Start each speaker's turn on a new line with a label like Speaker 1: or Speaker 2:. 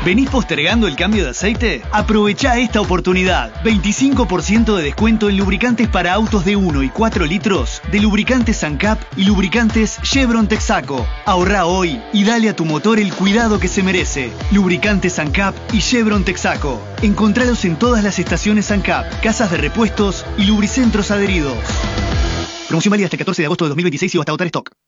Speaker 1: ¿Venís postergando el cambio de aceite? Aprovechá esta oportunidad. 25% de descuento en lubricantes para autos de 1 y 4 litros de lubricantes ANCAP y lubricantes Chevron Texaco. Ahorrá hoy y dale a tu motor el cuidado que se merece. Lubricantes ANCAP y Chevron Texaco. Encontralos en todas las estaciones ANCAP, casas de repuestos y lubricentros adheridos. Promoción válida hasta el 14 de agosto de 2026 y hasta agotar stock.